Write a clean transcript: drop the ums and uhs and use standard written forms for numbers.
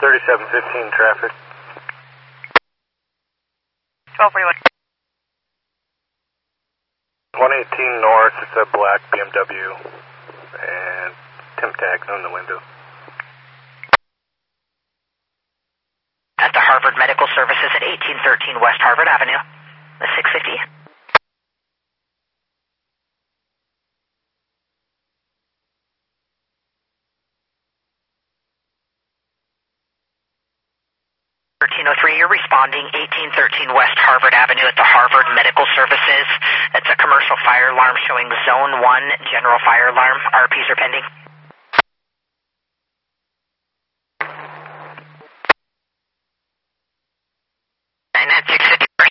3715 traffic. 1241. 118 north, it's a black BMW, and temp tags on the window. At the Harvard Medical Services at 1813 West Harvard Avenue, the 650. You're responding 1813 West Harvard Avenue at the Harvard Medical Services. That's a commercial fire alarm showing Zone 1 general fire alarm. RPs are pending. And that's